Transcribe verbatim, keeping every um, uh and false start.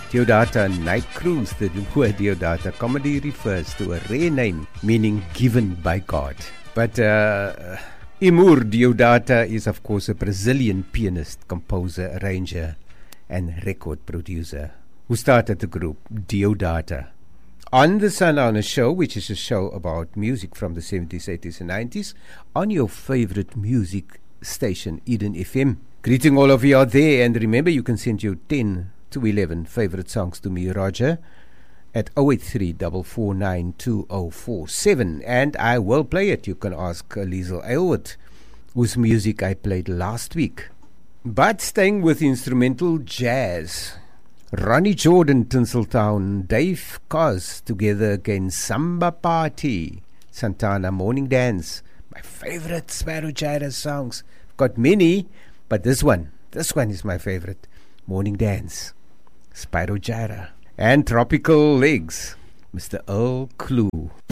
Deodata Night Cruise. The word Deodata comedy refers to a rare name meaning given by God. But uh, Emur Deodata is of course a Brazilian pianist, composer, arranger and record producer who started the group Deodata. On the Sundowners Show, which is a show about music from the seventies, eighties and nineties, on your favorite music station, Eden F M. Greeting all of you out there, and remember you can send your ten to eleven favorite songs to me, Roger, at oh eight three, four four nine, two oh four seven, and I will play it. You can ask uh, Liesl Aylward, whose music I played last week. But staying with instrumental jazz, Ronnie Jordan, Tinseltown, Dave Koz, together again, Samba Party, Santana, Morning Dance, my favorite Sparrow Gyra songs. Got many, but this one, this one is my favorite. Morning Dance, Spyro Gyra, and Tropical Legs, Mister Earl Clue.